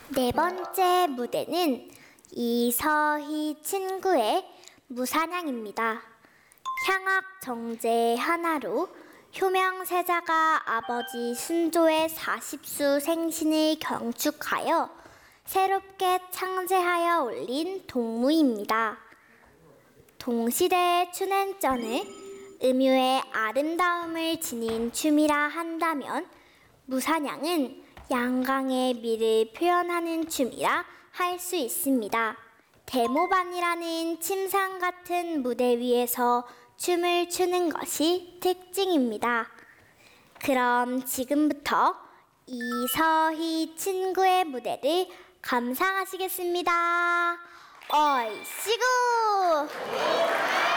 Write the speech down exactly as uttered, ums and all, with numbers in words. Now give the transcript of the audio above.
네 번째 무대는 이서희 친구의 무사냥입니다. 향악 정제 하나로 효명세자가 아버지 순조의 사십수 생신을 경축하여 새롭게 창제하여 올린 동무입니다. 동시대의 춘행전을 음유의 아름다움을 지닌 춤이라 한다면 무사냥은 양강의 미를 표현하는 춤이라 할 수 있습니다. 대모반이라는 침상 같은 무대 위에서 춤을 추는 것이 특징입니다. 그럼 지금부터 이서희 친구의 무대를 감상하시겠습니다. 얼씨구!